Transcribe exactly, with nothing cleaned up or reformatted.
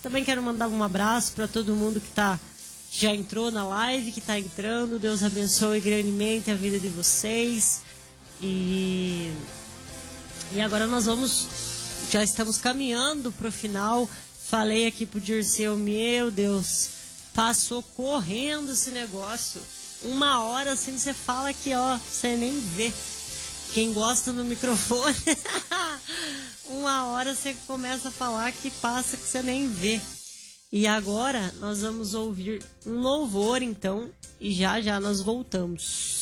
Também quero mandar um abraço para todo mundo que tá, já entrou na live, que está entrando. Deus abençoe grandemente a vida de vocês. E, e agora nós vamos, já estamos caminhando para o final. Falei aqui pro Dirceu, meu Deus, passou correndo esse negócio. Uma hora assim você fala que ó, você nem vê. Quem gosta no microfone, uma hora você começa a falar que passa que você nem vê. E agora nós vamos ouvir um louvor então, e já já nós voltamos.